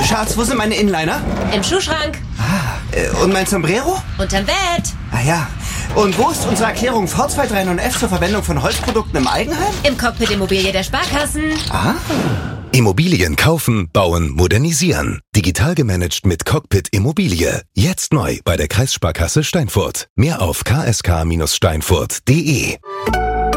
Schatz, wo sind meine Inliner? Im Schuhschrank. Und mein Sombrero? Unterm Bett. Ah ja. Und wo ist unsere Erklärung V239F zur Verwendung von Holzprodukten im Eigenheim? Im Cockpit Immobilie der Sparkassen. Ah. Immobilien kaufen, bauen, modernisieren. Digital gemanagt mit Cockpit Immobilie. Jetzt neu bei der Kreissparkasse Steinfurt. Mehr auf ksk-steinfurt.de.